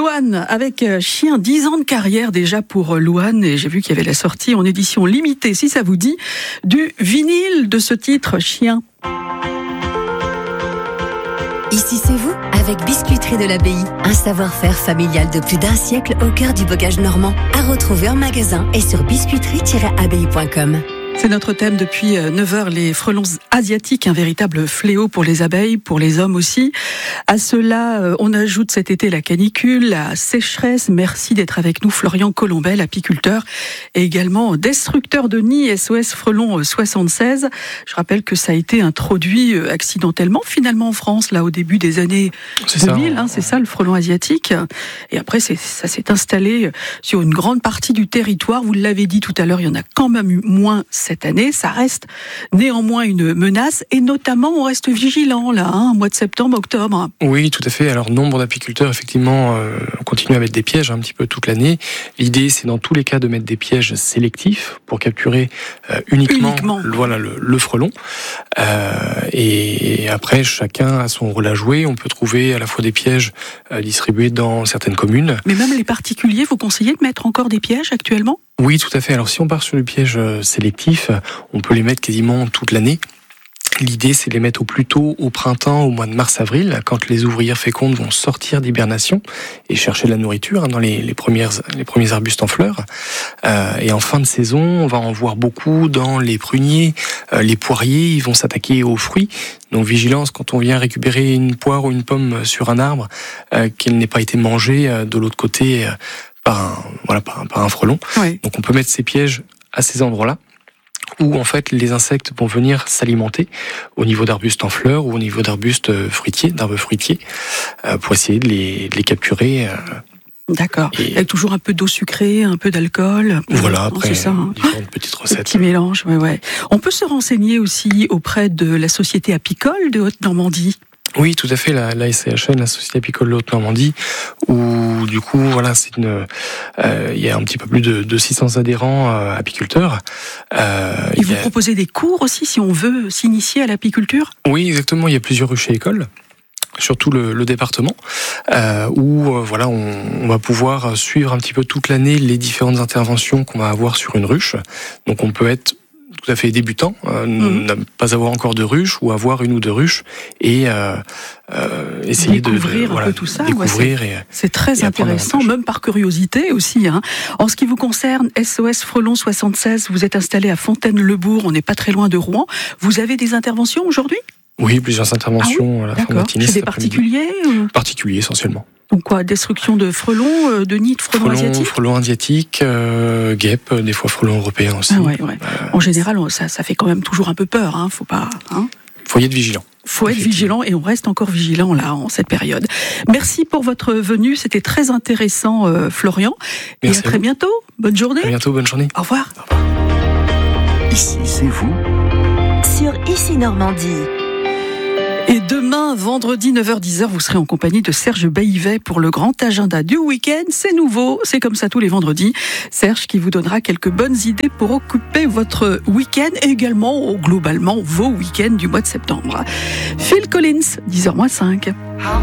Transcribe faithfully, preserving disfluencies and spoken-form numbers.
Louane avec Chien, dix ans de carrière déjà pour Louane, et j'ai vu qu'il y avait la sortie en édition limitée, si ça vous dit, du vinyle de ce titre, Chien. Ici c'est vous, avec Biscuiterie de l'Abbaye. Un savoir-faire familial de plus d'un siècle au cœur du bocage normand. À retrouver en magasin et sur biscuiterie tiret abbaye point com. C'est notre thème depuis neuf heures, les frelons asiatiques, un véritable fléau pour les abeilles, pour les hommes aussi. À cela, on ajoute cet été la canicule, la sécheresse. Merci d'être avec nous, Florian Colombel, apiculteur et également destructeur de nids S O S Frelons soixante-seize. Je rappelle que ça a été introduit accidentellement, finalement en France, là au début des années c'est deux mille, ça, hein, c'est ça le frelon asiatique. Et après, c'est, ça s'est installé sur une grande partie du territoire. Vous l'avez dit tout à l'heure, il y en a quand même eu moins cette année. Ça reste néanmoins une menace, et notamment on reste vigilant là, hein, mois de septembre, octobre. Oui, tout à fait. Alors nombre d'apiculteurs effectivement euh, continuent à mettre des pièges un petit peu toute l'année. L'idée, c'est dans tous les cas de mettre des pièges sélectifs pour capturer euh, uniquement, uniquement. Le, voilà le, le frelon. Euh, et après, chacun a son rôle à jouer. On peut trouver à la fois des pièges euh, distribués dans certaines communes. Mais même les particuliers, vous conseillez de mettre encore des pièges actuellement ? Oui, tout à fait. Alors si on part sur le piège sélectif, on peut les mettre quasiment toute l'année. L'idée, c'est de les mettre au plus tôt au printemps, au mois de mars-avril, quand les ouvrières fécondes vont sortir d'hibernation et chercher de la nourriture dans les, les, premières, les premiers arbustes en fleurs. Euh, et en fin de saison, on va en voir beaucoup dans les pruniers, euh, les poiriers, ils vont s'attaquer aux fruits. Donc vigilance quand on vient récupérer une poire ou une pomme sur un arbre, euh, qu'elle n'ait pas été mangée euh, de l'autre côté euh, par un, voilà, par un, par un frelon. Oui. Donc on peut mettre ces pièges à ces endroits-là, où en fait les insectes vont venir s'alimenter au niveau d'arbustes en fleurs ou au niveau d'arbustes fruitiers, d'arbres fruitiers, euh, pour essayer de les, de les capturer. Euh, D'accord. et... Avec toujours un peu d'eau sucrée, un peu d'alcool. Voilà, après c'est ça, hein. différentes petites recettes. Petit mélange, ouais, ouais. On peut se renseigner aussi auprès de la société apicole de Haute-Normandie. Oui, tout à fait, la, la S C H N, la Société apicole de Haute-Normandie, où du coup, voilà, c'est une, euh, il y a un petit peu plus de, de six cents adhérents euh, apiculteurs. Euh, Et vous a... proposez des cours aussi si on veut s'initier à l'apiculture ? Oui, exactement. Il y a plusieurs ruches et écoles, surtout le, le département, euh, où euh, voilà, on, on va pouvoir suivre un petit peu toute l'année les différentes interventions qu'on va avoir sur une ruche. Donc, on peut être tout à fait débutant, euh, mmh. ne pas avoir encore de ruche ou avoir une ou deux ruches et euh, euh, essayer découvrir de, de un voilà, peu tout ça. Découvrir ouais, c'est, et, c'est très et intéressant, même par curiosité aussi. Hein. En ce qui vous concerne, S O S Frelons soixante-seize, vous êtes installé à Fontaine-le-Bourg, on n'est pas très loin de Rouen. Vous avez des interventions aujourd'hui ? Oui, plusieurs interventions ah oui à la fin de matinée. C'est des particuliers ou... Particuliers essentiellement. Donc quoi, destruction de frelons, de nids de frelons, frelons asiatiques Frelons asiatiques, euh, guêpes, des fois frelons européens aussi. Ah ouais, ouais. Euh, en général, ça, ça fait quand même toujours un peu peur, hein, faut pas... Hein faut y être vigilant. Faut être vigilant, et on reste encore vigilant là, en cette période. Merci pour votre venue, c'était très intéressant, euh, Florian. Merci et à très bientôt, bonne journée. À bientôt, bonne journée. Au revoir. Au revoir. Ici, c'est vous. Sur Ici Normandie. Et demain, vendredi, neuf heures dix, vous serez en compagnie de Serge Baillivet pour le grand agenda du week-end. C'est nouveau, c'est comme ça tous les vendredis. Serge qui vous donnera quelques bonnes idées pour occuper votre week-end et également, globalement, vos week-ends du mois de septembre. Phil Collins, dix heures moins cinq.